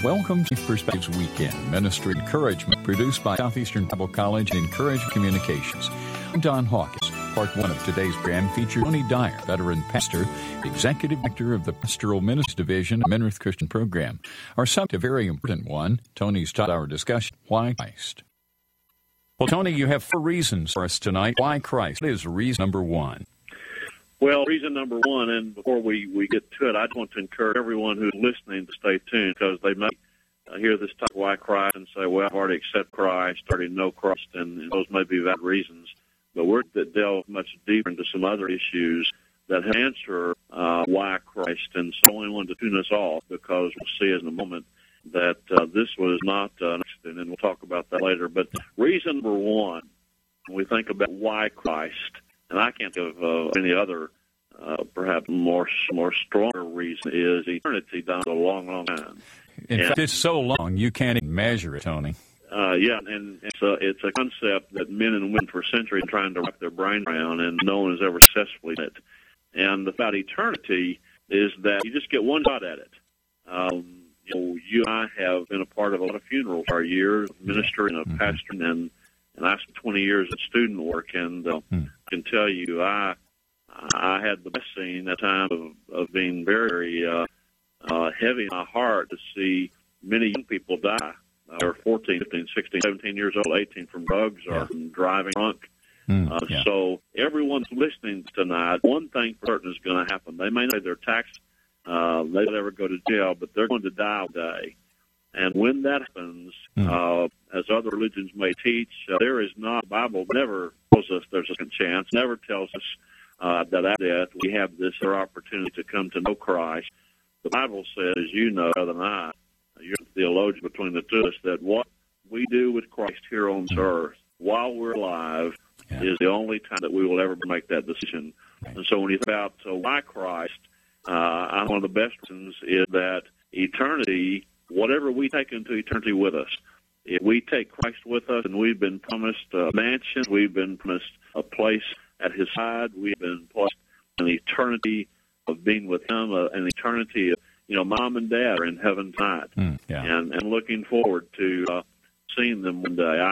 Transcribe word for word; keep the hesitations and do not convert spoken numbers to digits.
Welcome to Perspectives Weekend, Ministry Encouragement, produced by Southeastern Bible College and Encouragement Communications. I'm Don Hawkins. Part one of today's program features Tony Dyer, veteran pastor, executive director of the Pastoral Ministry Division of Menrith Christian Program. Our subject, a very important one. Tony's taught our discussion, Why Christ? Well, Tony, you have four reasons for us tonight. Why Christ? What is reason number one? Well, reason number one, and before we, we get to it, I just want to encourage everyone who's listening to stay tuned, because they may uh, hear this topic, why Christ, and say, well, I've already accepted Christ, already know Christ, and, and those may be valid reasons. But we're to delve much deeper into some other issues that answer uh, why Christ. And so I only wanted to tune us off, because we'll see in a moment that uh, this was not uh, an accident, and we'll talk about that later. But reason number one, when we think about why Christ, and I can't think of uh, any other, uh, perhaps more more stronger reason, is eternity down a long, long time. In and, fact, it's so long you can't even measure it, Tony. Uh, yeah, and it's a, it's a concept that men and women for centuries are trying to wrap their brain around, and no one has ever successfully done it. And about eternity is that you just get one shot at it. Um, you know, you and I have been a part of a lot of funerals for our years, ministering and a mm-hmm. pastoring, and and I spent twenty years in student work, and uh, mm. I can tell you, I I had the best scene at time of, of being very uh, uh, heavy in my heart to see many young people die. They're fourteen, fifteen, sixteen, seventeen years old, eighteen from drugs or yeah. from driving drunk. Mm, uh, yeah. So everyone's listening tonight. One thing for certain is going to happen. They may not pay their tax. Uh, they will never go to jail, but they're going to die today. And when that happens, mm. uh, as other religions may teach, uh, there is not, the Bible never tells us there's a second chance, never tells us uh, that after death we have this other opportunity to come to know Christ. The Bible says, as you know better than I, you're the theologian between the two of us, that what we do with Christ here on this earth while we're alive yeah. is the only time that we will ever make that decision. Right. And so when you think about uh, why Christ, uh, one of the best reasons is that eternity, whatever we take into eternity with us, if we take Christ with us, and we've been promised a mansion, we've been promised a place at His side, we've been promised an eternity of being with Him, uh, an eternity of, you know, mom and dad are in heaven tonight, mm, yeah. and, and looking forward to uh, seeing them one day. I